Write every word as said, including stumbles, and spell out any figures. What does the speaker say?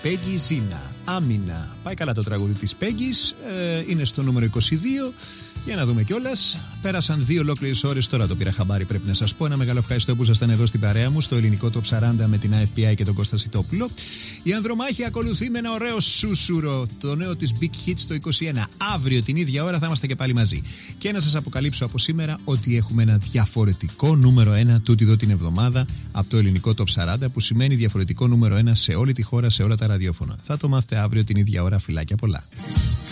Πέγγι Ζίνα. Άμυνα. Πάει καλά το τραγούδι της Πέγγις. Ε, είναι στο νούμερο είκοσι δύο. Για να δούμε κιόλας. Πέρασαν δύο ολόκληρες ώρες. Τώρα το πήρα χαμπάρι, πρέπει να σας πω. Ένα μεγάλο ευχαριστώ που ήσασταν εδώ στην παρέα μου στο ελληνικό Top σαράντα με την άι εφ πι άι και τον Κώστα Σιτόπουλο. Η Ανδρομάχη ακολουθεί με ένα ωραίο σούσουρο. Το νέο της Big Hit στο είκοσι ένα. Αύριο την ίδια ώρα θα είμαστε και πάλι μαζί. Και να σας αποκαλύψω από σήμερα ότι έχουμε ένα διαφορετικό νούμερο ένα τούτη εδώ την εβδομάδα από το ελληνικό Top σαράντα, που σημαίνει διαφορετικό νούμερο ένα σε όλη τη χώρα, σε όλα τα ραδιόφωνα. Θα το μάθετε αύριο την ίδια ώρα. Φιλάκια πολλά.